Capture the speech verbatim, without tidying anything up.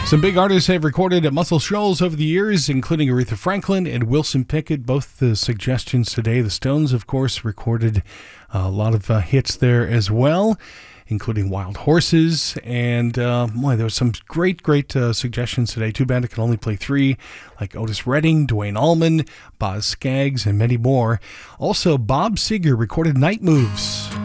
Some big artists have recorded at Muscle Shoals over the years, including Aretha Franklin and Wilson Pickett, both the suggestions today. The Stones, of course, recorded a lot of uh, hits there as well, including Wild Horses. And uh, boy, there was some great, great uh, suggestions today. Too bad I could only play three, like Otis Redding, Duane Allman, Boz Scaggs, and many more. Also, Bob Seger recorded Night Moves.